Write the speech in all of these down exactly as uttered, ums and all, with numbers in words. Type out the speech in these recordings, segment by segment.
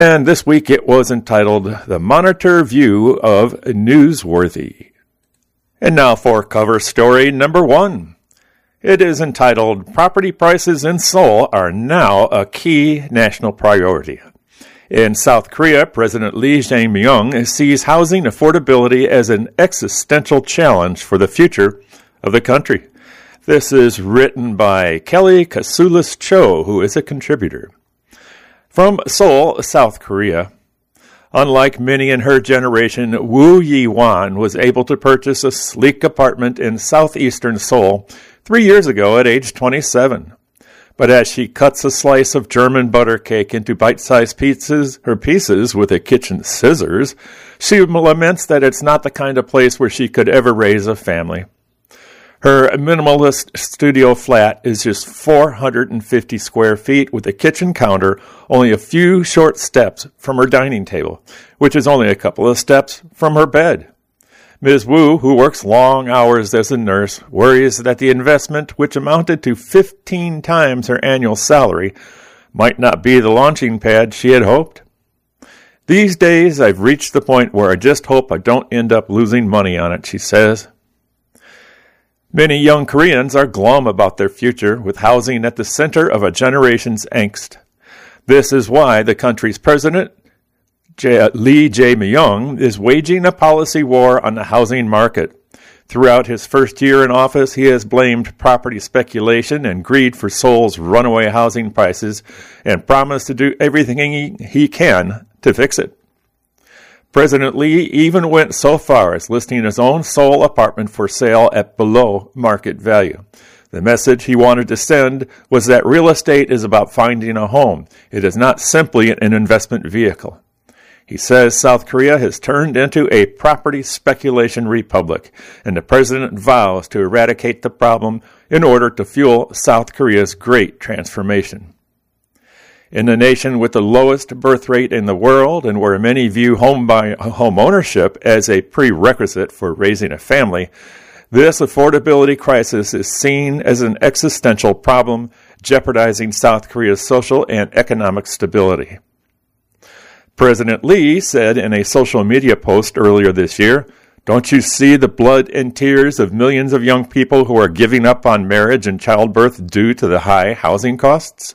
And this week it was entitled The Monitor View of Newsworthy. And now for cover story number one. It is entitled Property Prices in Seoul Are Now a Key National Priority. In South Korea, President Lee Jae-myung sees housing affordability as an existential challenge for the future of the country. This is written by Kelly Kasulis Cho, who is a contributor. From Seoul, South Korea, unlike many in her generation, Woo Yi-wan was able to purchase a sleek apartment in southeastern Seoul three years ago at age twenty-seven. But as she cuts a slice of German butter cake into bite-sized pieces, her pieces with a kitchen scissors, she laments that it's not the kind of place where she could ever raise a family. Her minimalist studio flat is just four hundred fifty square feet with a kitchen counter only a few short steps from her dining table, which is only a couple of steps from her bed. Miz Wu, who works long hours as a nurse, worries that the investment, which amounted to fifteen times her annual salary, might not be the launching pad she had hoped. These days, I've reached the point where I just hope I don't end up losing money on it, she says. Many young Koreans are glum about their future, with housing at the center of a generation's angst. This is why the country's president, Lee Jae-myung, is waging a policy war on the housing market. Throughout his first year in office, he has blamed property speculation and greed for Seoul's runaway housing prices and promised to do everything he, he can to fix it. President Lee even went so far as listing his own Seoul apartment for sale at below market value. The message he wanted to send was that real estate is about finding a home. It is not simply an investment vehicle. He says South Korea has turned into a property speculation republic, and the president vows to eradicate the problem in order to fuel South Korea's great transformation. In a nation with the lowest birth rate in the world and where many view home, buy, home ownership as a prerequisite for raising a family, this affordability crisis is seen as an existential problem jeopardizing South Korea's social and economic stability. President Lee said in a social media post earlier this year, "Don't you see the blood and tears of millions of young people who are giving up on marriage and childbirth due to the high housing costs?"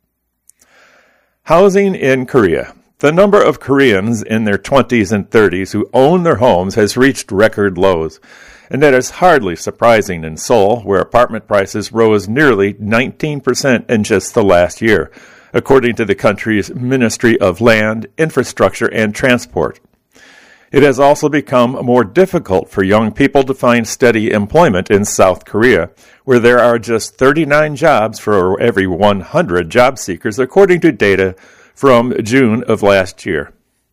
Housing in Korea. The number of Koreans in their twenties and thirties who own their homes has reached record lows, and that is hardly surprising in Seoul, where apartment prices rose nearly nineteen percent in just the last year, according to the country's Ministry of Land, Infrastructure, and Transport. It has also become more difficult for young people to find steady employment in South Korea, where there are just thirty-nine jobs for every one hundred job seekers, according to data from June of last year.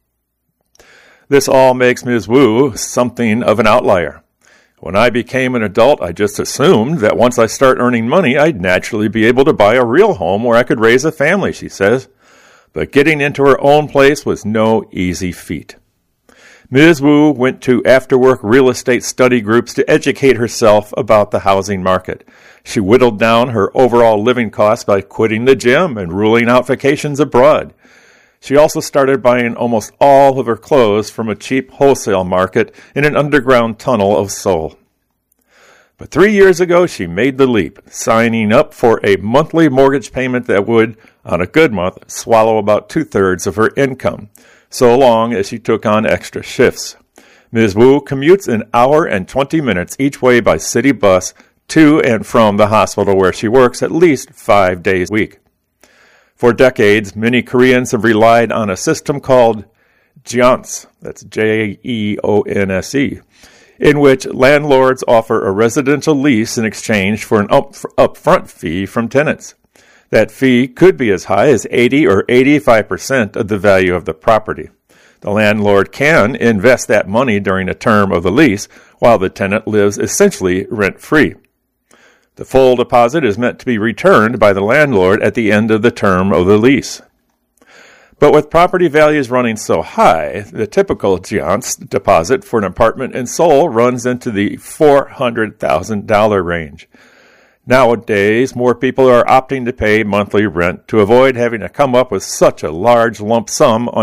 This all makes Miz Wu something of an outlier. When I became an adult, I just assumed that once I start earning money, I'd naturally be able to buy a real home where I could raise a family, she says. But getting into her own place was no easy feat. Miz Wu went to after-work real estate study groups to educate herself about the housing market. She whittled down her overall living costs by quitting the gym and ruling out vacations abroad. She also started buying almost all of her clothes from a cheap wholesale market in an underground tunnel of Seoul. But three years ago, she made the leap, signing up for a monthly mortgage payment that would, on a good month, swallow about two-thirds of her income, so long as she took on extra shifts. Miz Wu commutes an hour and twenty minutes each way by city bus to and from the hospital where she works at least five days a week. For decades, many Koreans have relied on a system called jeonse, that's J E O N S E, in which landlords offer a residential lease in exchange for an up, upfront fee from tenants. That fee could be as high as eighty or eighty-five percent of the value of the property. The landlord can invest that money during the term of the lease while the tenant lives essentially rent-free. The full deposit is meant to be returned by the landlord at the end of the term of the lease. But with property values running so high, the typical jeonse deposit for an apartment in Seoul runs into the four hundred thousand dollars range. Nowadays, more people are opting to pay monthly rent to avoid having to come up with such a large lump sum on